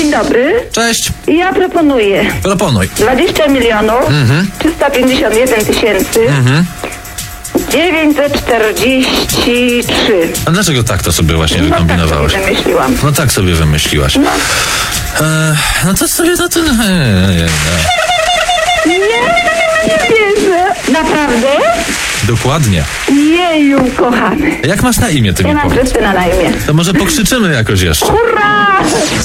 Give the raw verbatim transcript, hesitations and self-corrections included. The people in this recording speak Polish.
Dzień dobry. Cześć. Ja proponuję Proponuj. dwadzieścia milionów Mhm. trzysta pięćdziesiąt jeden tysięcy Mhm. dziewięćset czterdzieści trzy. A dlaczego tak to sobie właśnie No tak wykombinowałaś? sobie wymyśliłam. No tak sobie wymyśliłaś. No. E, no to sobie za ten... e, e, e. Nie, nie wierzę. Naprawdę? Dokładnie. Jeju, kochany. Jak masz na imię, ty Ja mi mam powiedz? Krystyna na imię. To może pokrzyczymy jakoś jeszcze. Hurra!